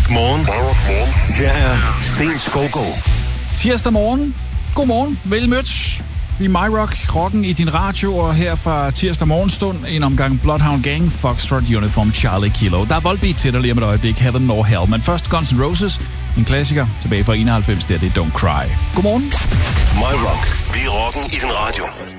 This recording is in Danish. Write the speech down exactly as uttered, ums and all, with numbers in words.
morgen. morgen. Her er Sten Skovgaard. Tirsdag morgen. Godmorgen. Vel mødt. Vi er MyRock, rocken i din radio, og her fra tirsdag morgenstund en omgang Bloodhound Gang, Foxtrot Uniform, Charlie Kilo. Der er voldbeat til dig lige om et øjeblik, Heaven nor Hell. Men først Guns N' Roses, en klassiker tilbage fra enoghalvfems, der det er Don't Cry. Godmorgen. MyRock. Vi er rocken i din radio.